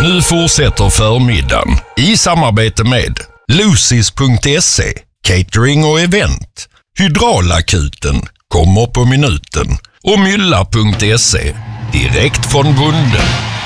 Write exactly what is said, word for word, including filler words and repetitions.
Nu fortsätter förmiddagen i samarbete med Lucis punkt se, catering och event, Hydraulakuten, kommer på minuten och Mylla punkt se, direkt från bonden.